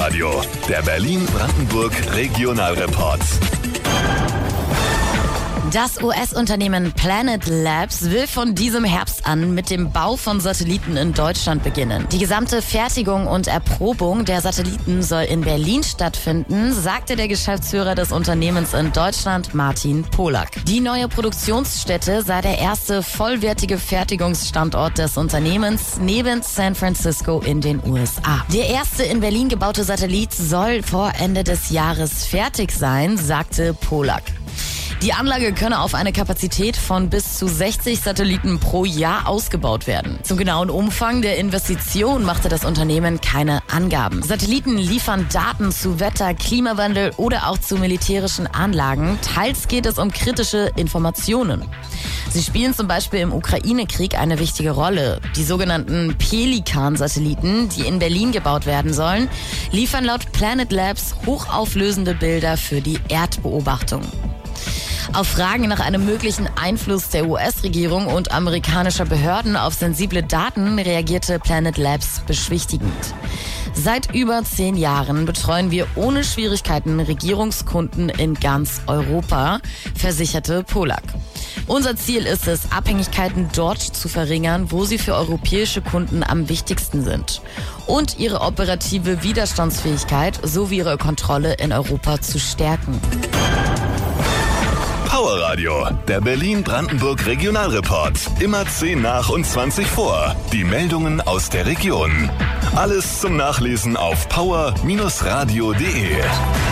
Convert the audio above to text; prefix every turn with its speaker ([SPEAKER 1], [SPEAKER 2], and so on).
[SPEAKER 1] Powerradio, der Berlin-Brandenburg Regionalreport.
[SPEAKER 2] Das US-Unternehmen Planet Labs will von diesem Herbst an mit dem Bau von Satelliten in Deutschland beginnen. Die gesamte Fertigung und Erprobung der Satelliten soll in Berlin stattfinden, sagte der Geschäftsführer des Unternehmens in Deutschland, Martin Polak. Die neue Produktionsstätte sei der erste vollwertige Fertigungsstandort des Unternehmens neben San Francisco in den USA. Der erste in Berlin gebaute Satellit soll vor Ende des Jahres fertig sein, sagte Polak. Die Anlage könne auf eine Kapazität von bis zu 60 Satelliten pro Jahr ausgebaut werden. Zum genauen Umfang der Investition machte das Unternehmen keine Angaben. Satelliten liefern Daten zu Wetter, Klimawandel oder auch zu militärischen Anlagen. Teils geht es um kritische Informationen. Sie spielen zum Beispiel im Ukraine-Krieg eine wichtige Rolle. Die sogenannten Pelikan-Satelliten, die in Berlin gebaut werden sollen, liefern laut Planet Labs hochauflösende Bilder für die Erdbeobachtung. Auf Fragen nach einem möglichen Einfluss der US-Regierung und amerikanischer Behörden auf sensible Daten reagierte Planet Labs beschwichtigend. Seit über 10 Jahren betreuen wir ohne Schwierigkeiten Regierungskunden in ganz Europa, versicherte Polak. Unser Ziel ist es, Abhängigkeiten dort zu verringern, wo sie für europäische Kunden am wichtigsten sind und ihre operative Widerstandsfähigkeit sowie ihre Kontrolle in Europa zu stärken.
[SPEAKER 1] Powerradio, der Berlin-Brandenburg Regionalreport. Immer 10 nach und 20 vor. Die Meldungen aus der Region. Alles zum Nachlesen auf power-radio.de.